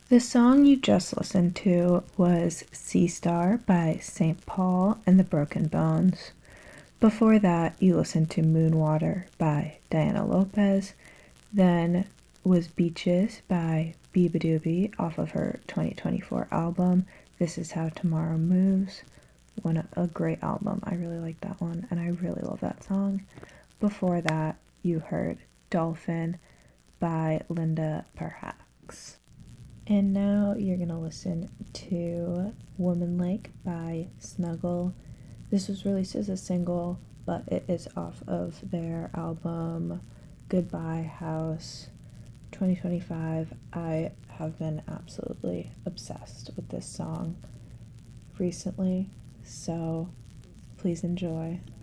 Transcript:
The song you just listened to was Sea Star by St. Paul and the Broken Bones. Before that, you listened to Moonwater by Diana Lopez. Then was Beaches by Beabadoobie off of her 2024 album, This Is How Tomorrow Moves. A great album. I really like that one, and I really love that song. Before that, you heard Dolphin by Linda Perhacs. And now you're going to listen to Woman Lake by Snuggle. This was released as a single, but it is off of their album Goodbye House 2025. I have been absolutely obsessed with this song recently, so please enjoy.